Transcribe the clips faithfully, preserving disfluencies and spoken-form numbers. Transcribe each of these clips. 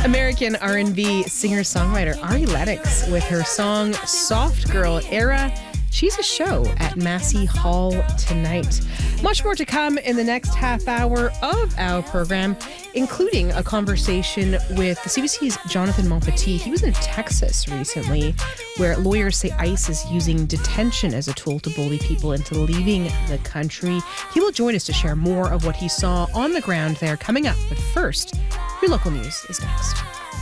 American R and B singer-songwriter Ari Lennox with her song Soft Girl Era. She's a show at Massey Hall tonight. Much more to come in the next half hour of our program, including a conversation with the C B C's Jonathan Monpetit. He was in Texas recently, where lawyers say ICE is using detention as a tool to bully people into leaving the country. He will join us to share more of what he saw on the ground there coming up. But first, your local news is next.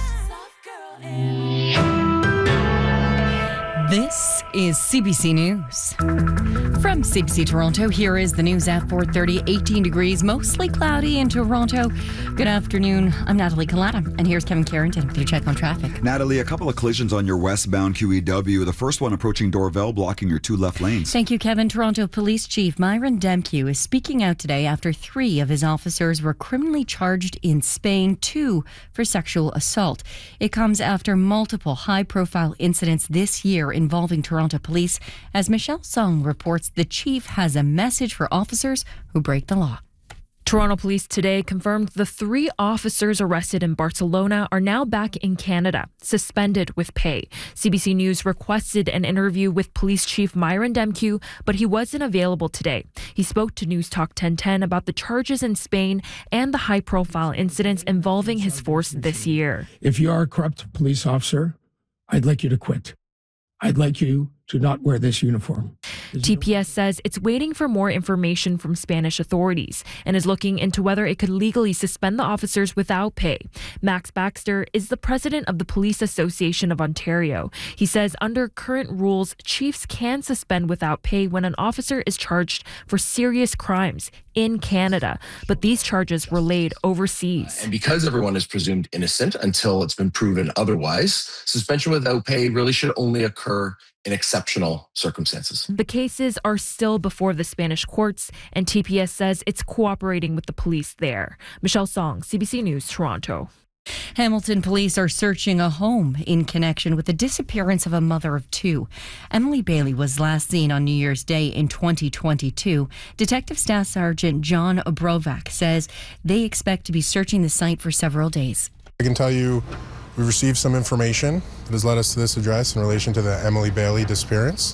This is C B C News. From C B C Toronto, here is the news at four thirty, eighteen degrees, mostly cloudy in Toronto. Good afternoon. I'm Natalie Collada, and here's Kevin Carrington with your check on traffic. Natalie, a couple of collisions on your westbound Q E W. The first one approaching Dorval, blocking your two left lanes. Thank you, Kevin. Toronto Police Chief Myron Demkiw is speaking out today after three of his officers were criminally charged in Spain, two for sexual assault. It comes after multiple high-profile incidents this year involving Toronto police. As Michelle Song reports, the chief has a message for officers who break the law. Toronto police today confirmed the three officers arrested in Barcelona are now back in Canada, suspended with pay. C B C News requested an interview with Police Chief Myron Demkiw, but he wasn't available today. He spoke to News Talk ten ten about the charges in Spain and the high-profile incidents involving his force this year. If you are a corrupt police officer, I'd like you to quit. I'd like you to not wear this uniform. T P S says it's waiting for more information from Spanish authorities and is looking into whether it could legally suspend the officers without pay. Max Baxter is the president of the Police Association of Ontario. He says under current rules, chiefs can suspend without pay when an officer is charged for serious crimes in Canada, but these charges were laid overseas. And because everyone is presumed innocent until it's been proven otherwise, suspension without pay really should only occur in exceptional circumstances. The cases are still before the Spanish courts, and T P S says it's cooperating with the police there. Michelle Song, C B C News, Toronto. Hamilton police are searching a home in connection with the disappearance of a mother of two. Emily Bailey was last seen on New Year's Day in twenty twenty-two. Detective Staff Sergeant John Obrovac says they expect to be searching the site for several days. I can tell you we've received some information that has led us to this address in relation to the Emily Bailey disappearance.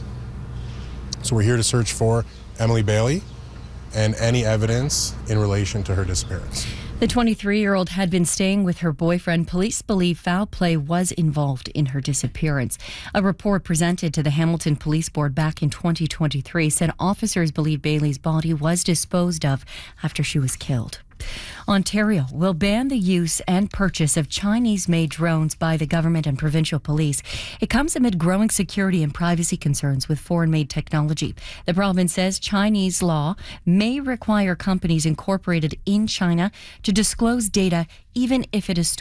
So we're here to search for Emily Bailey and any evidence in relation to her disappearance. The twenty-three-year-old had been staying with her boyfriend. Police believe foul play was involved in her disappearance. A report presented to the Hamilton Police Board back in twenty twenty-three said officers believe Bailey's body was disposed of after she was killed. Ontario will ban the use and purchase of Chinese-made drones by the government and provincial police. It comes amid growing security and privacy concerns with foreign-made technology. The province says Chinese law may require companies incorporated in China to disclose data even if it is stored